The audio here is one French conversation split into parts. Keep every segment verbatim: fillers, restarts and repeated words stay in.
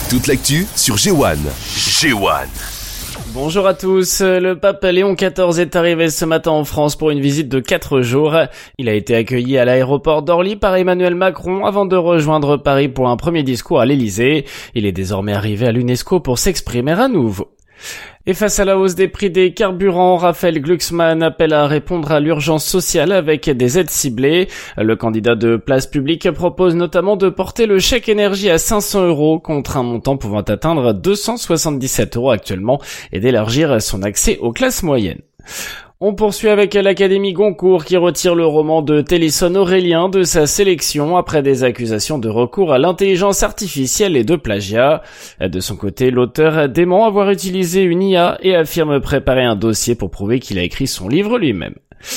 Toute l'actu sur G un. G un. Bonjour à tous, le pape Léon quatorze est arrivé ce matin en France pour une visite de quatre jours. Il a été accueilli à l'aéroport d'Orly par Emmanuel Macron avant de rejoindre Paris pour un premier discours à l'Élysée. Il est désormais arrivé à l'UNESCO pour s'exprimer à nouveau. Et face à la hausse des prix des carburants, Raphaël Glucksmann appelle à répondre à l'urgence sociale avec des aides ciblées. Le candidat de Place Publique propose notamment de porter le chèque énergie à cinq cents euros contre un montant pouvant atteindre deux cent soixante-dix-sept euros actuellement et d'élargir son accès aux classes moyennes. On poursuit avec l'Académie Goncourt qui retire le roman de Télisson Aurélien de sa sélection après des accusations de recours à l'intelligence artificielle et de plagiat. De son côté, l'auteur dément avoir utilisé une I A et affirme préparer un dossier pour prouver qu'il a écrit son livre lui-même.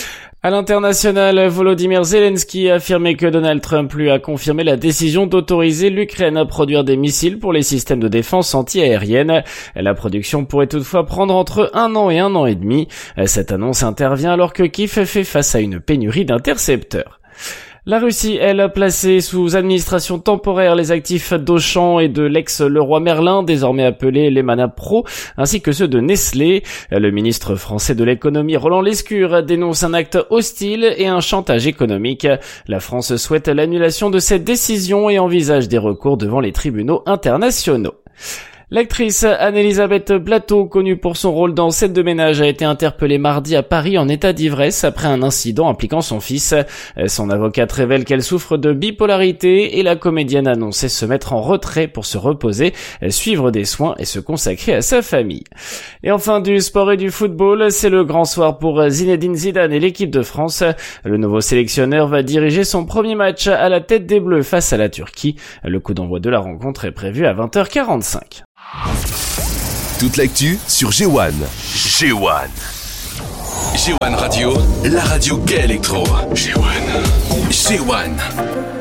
À l'international, Volodymyr Zelensky a affirmé que Donald Trump lui a confirmé la décision d'autoriser l'Ukraine à produire des missiles pour les systèmes de défense anti-aérienne. La production pourrait toutefois prendre entre un an et un an et demi. Cette annonce intervient alors que Kiev fait face à une pénurie d'intercepteurs. La Russie, elle, a placé sous administration temporaire les actifs d'Auchan et de l'ex-Leroy Merlin, désormais appelés Lemana Pro, ainsi que ceux de Nestlé. Le ministre français de l'économie Roland Lescure dénonce un acte hostile et un chantage économique. La France souhaite l'annulation de cette décision et envisage des recours devant les tribunaux internationaux. L'actrice Anne-Elisabeth Blateau, connue pour son rôle dans Scène de ménage, a été interpellée mardi à Paris en état d'ivresse après un incident impliquant son fils. Son avocate révèle qu'elle souffre de bipolarité et la comédienne a annoncé se mettre en retrait pour se reposer, suivre des soins et se consacrer à sa famille. Et enfin, du sport et du football, c'est le grand soir pour Zinedine Zidane et l'équipe de France. Le nouveau sélectionneur va diriger son premier match à la tête des Bleus face à la Turquie. Le coup d'envoi de la rencontre est prévu à vingt heures quarante-cinq. Toute l'actu sur G un. G un. G un Radio, la radio qu'est électro. G un. G un.